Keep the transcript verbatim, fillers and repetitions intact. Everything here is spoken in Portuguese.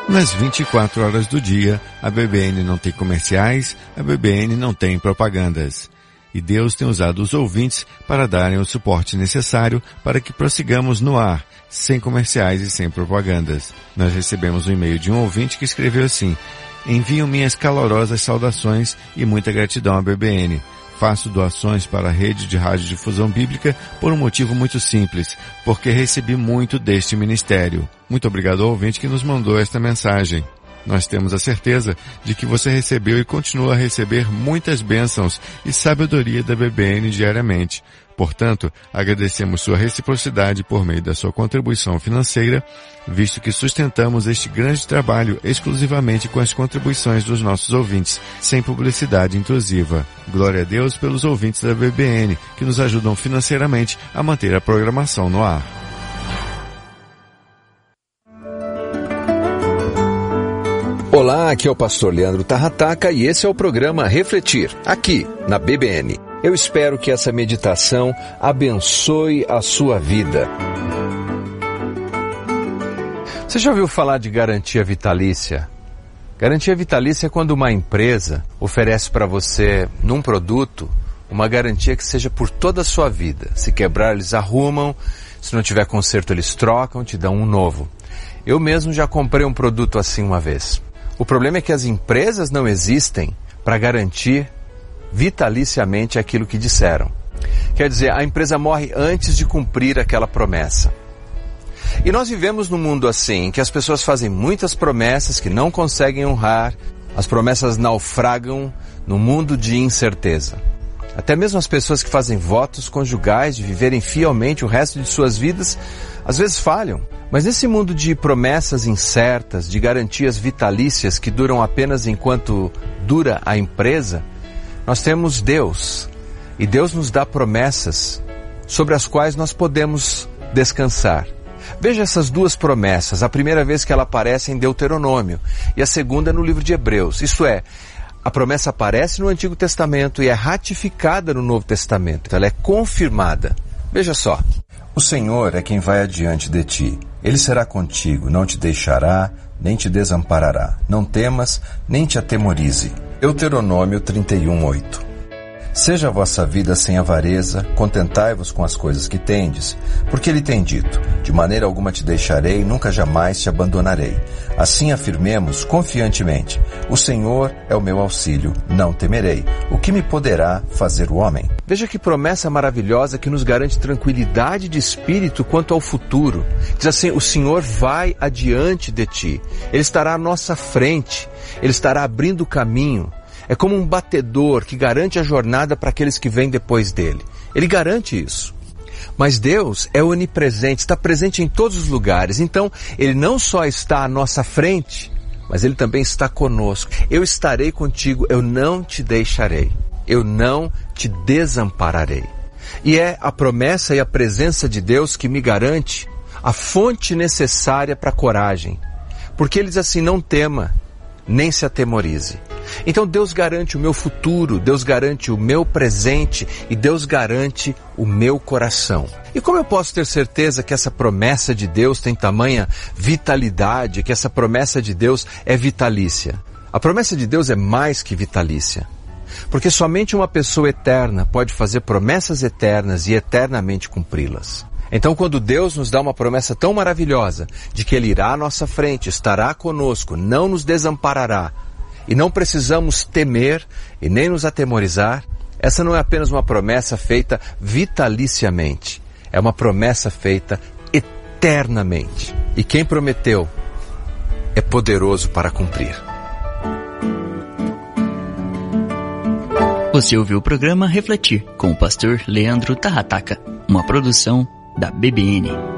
Nas vinte e quatro horas do dia, a B B N não tem comerciais, a B B N não tem propagandas. E Deus tem usado os ouvintes para darem o suporte necessário para que prossigamos no ar, sem comerciais e sem propagandas. Nós recebemos um e-mail de um ouvinte que escreveu assim: envio minhas calorosas saudações e muita gratidão à B B N. Faço doações para a rede de radiodifusão bíblica por um motivo muito simples, porque recebi muito deste ministério. Muito obrigado ao ouvinte que nos mandou esta mensagem. Nós temos a certeza de que você recebeu e continua a receber muitas bênçãos e sabedoria da B B N diariamente. Portanto, agradecemos sua reciprocidade por meio da sua contribuição financeira, visto que sustentamos este grande trabalho exclusivamente com as contribuições dos nossos ouvintes, sem publicidade intrusiva. Glória a Deus pelos ouvintes da B B N, que nos ajudam financeiramente a manter a programação no ar. Olá, aqui é o pastor Leandro Tarrataca e esse é o programa Refletir, aqui na B B N. Eu espero que essa meditação abençoe a sua vida. Você já ouviu falar de garantia vitalícia? Garantia vitalícia é quando uma empresa oferece para você, num produto, uma garantia que seja por toda a sua vida. Se quebrar, eles arrumam, se não tiver conserto, eles trocam, te dão um novo. Eu mesmo já comprei um produto assim uma vez. O problema é que as empresas não existem para garantir vitaliciamente aquilo que disseram. Quer dizer, a empresa morre antes de cumprir aquela promessa. E nós vivemos num mundo assim, em que as pessoas fazem muitas promessas que não conseguem honrar, as promessas naufragam num mundo de incerteza. Até mesmo as pessoas que fazem votos conjugais de viverem fielmente o resto de suas vidas, às vezes falham. Mas nesse mundo de promessas incertas, de garantias vitalícias que duram apenas enquanto dura a empresa, nós temos Deus, e Deus nos dá promessas sobre as quais nós podemos descansar. Veja essas duas promessas, a primeira vez que ela aparece em Deuteronômio e a segunda no livro de Hebreus. Isto é, a promessa aparece no Antigo Testamento e é ratificada no Novo Testamento, então ela é confirmada. Veja só. O Senhor é quem vai adiante de ti. Ele será contigo, não te deixará, nem te desamparará. Não temas, nem te atemorize. Deuteronômio trinta e um, oito. Seja a vossa vida sem avareza, contentai-vos com as coisas que tendes, porque ele tem dito, de maneira alguma te deixarei, nunca jamais te abandonarei. Assim afirmemos confiantemente, o Senhor é o meu auxílio, não temerei. O que me poderá fazer o homem? Veja que promessa maravilhosa que nos garante tranquilidade de espírito quanto ao futuro. Diz assim, o Senhor vai adiante de ti, Ele estará à nossa frente, Ele estará abrindo o caminho. É como um batedor que garante a jornada para aqueles que vêm depois dele. Ele garante isso. Mas Deus é onipresente, está presente em todos os lugares. Então, Ele não só está à nossa frente, mas Ele também está conosco. Eu estarei contigo, eu não te deixarei. Eu não te desampararei. E é a promessa e a presença de Deus que me garante a fonte necessária para a coragem. Porque Ele diz assim, não tema, nem se atemorize. Então Deus garante o meu futuro, Deus garante o meu presente e Deus garante o meu coração. E como eu posso ter certeza que essa promessa de Deus tem tamanha vitalidade, que essa promessa de Deus é vitalícia? A promessa de Deus é mais que vitalícia. Porque somente uma pessoa eterna pode fazer promessas eternas e eternamente cumpri-las. Então, quando Deus nos dá uma promessa tão maravilhosa de que Ele irá à nossa frente, estará conosco, não nos desamparará, e não precisamos temer e nem nos atemorizar, essa não é apenas uma promessa feita vitaliciamente, é uma promessa feita eternamente. E quem prometeu é poderoso para cumprir. Você ouviu o programa Refletir, com o pastor Leandro Tarrataca, uma produção da B B N.